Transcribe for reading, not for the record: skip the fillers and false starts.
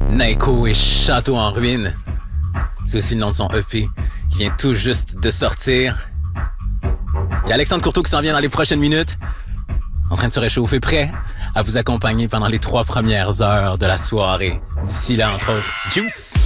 Naiko et Château en ruine. C'est aussi le nom de son EP qui vient tout juste de sortir. Il y a Alexandre Courteau qui s'en vient dans les prochaines minutes, en train de se réchauffer, prêt à vous accompagner pendant les 3 premières heures de la soirée. D'ici là, entre autres, Juice!